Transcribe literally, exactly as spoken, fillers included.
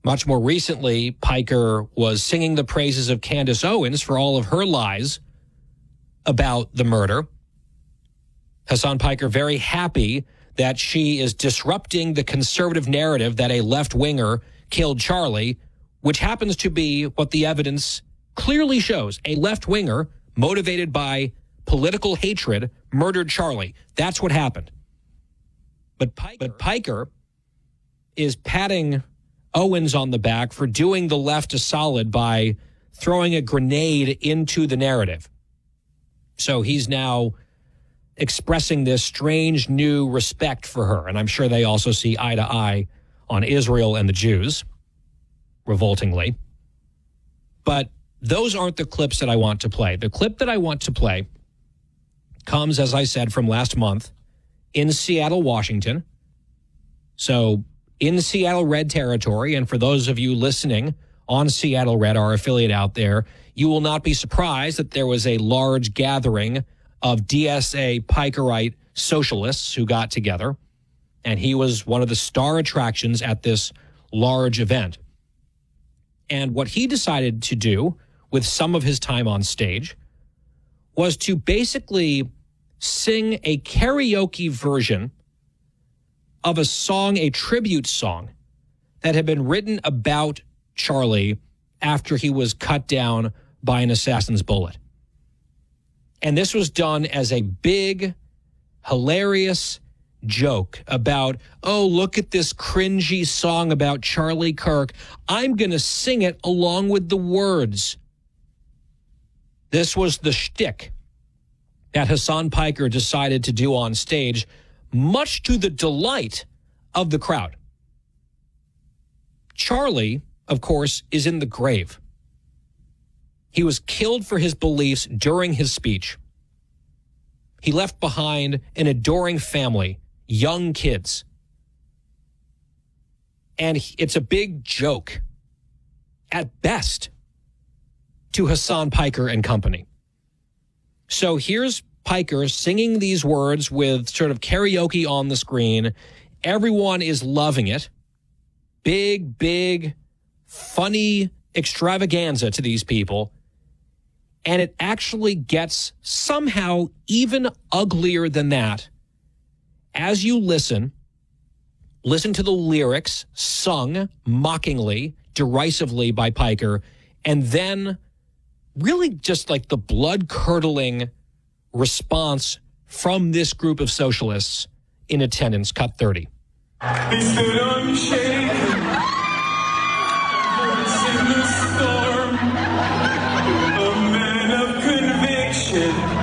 Much more recently, Piker was singing the praises of Candace Owens for all of her lies about the murder. Hasan Piker very happy that she is disrupting the conservative narrative that a left-winger killed Charlie, which happens to be what the evidence clearly shows. A left-winger motivated by political hatred murdered Charlie. That's what happened. But Piker, but Piker is patting Owens on the back for doing the left a solid by throwing a grenade into the narrative. So he's now expressing this strange new respect for her. And I'm sure they also see eye to eye on Israel and the Jews, revoltingly. But those aren't the clips that I want to play. The clip that I want to play comes, as I said, from last month in Seattle, Washington. So in Seattle Red territory, and for those of you listening on Seattle Red, our affiliate out there, you will not be surprised that there was a large gathering of D S A Pikerite socialists who got together, and he was one of the star attractions at this large event. And what he decided to do with some of his time on stage was to basically sing a karaoke version of a song, a tribute song that had been written about Charlie after he was cut down by an assassin's bullet. And this was done as a big, hilarious joke about, oh, look at this cringy song about Charlie Kirk. I'm going to sing it along with the words. This was the shtick that Hasan Piker decided to do on stage, much to the delight of the crowd. Charlie, of course, is in the grave. He was killed for his beliefs during his speech. He left behind an adoring family, young kids. And it's a big joke, at best, to Hasan Piker and company. So here's Piker singing these words with sort of karaoke on the screen. Everyone is loving it. Big, big, funny extravaganza to these people. And it actually gets somehow even uglier than that. As you listen, listen to the lyrics sung mockingly, derisively by Piker, and then really just like the blood-curdling response from this group of socialists in attendance, cut thirty. He stood unshaken, voice in the storm, a man of conviction.